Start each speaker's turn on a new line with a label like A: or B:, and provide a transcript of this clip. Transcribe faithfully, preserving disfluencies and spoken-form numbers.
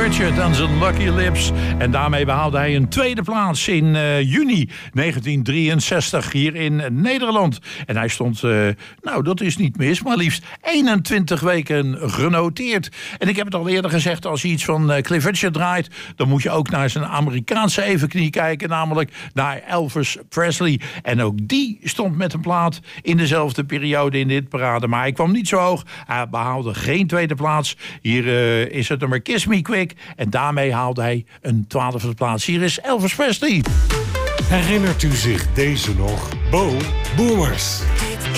A: Richard en zijn Lucky Lips. En daarmee behaalde hij een tweede plaats in uh, juni negentien drieënzestig hier in Nederland. En hij stond, uh, nou dat is niet mis, maar liefst eenentwintig weken genoteerd. En ik heb het al eerder gezegd, als je iets van uh, Cliff Richard draait, dan moet je ook naar zijn Amerikaanse evenknie kijken, namelijk naar Elvis Presley. En ook die stond met een plaat in dezelfde periode in dit parade. Maar hij kwam niet zo hoog. Hij behaalde geen tweede plaats. Hier uh, is het nummer Kiss Me Quick. En daarmee haalde hij een twaalfde plaats. Hier is Elvis Presley.
B: Herinnert u zich deze nog? Bo Boomers.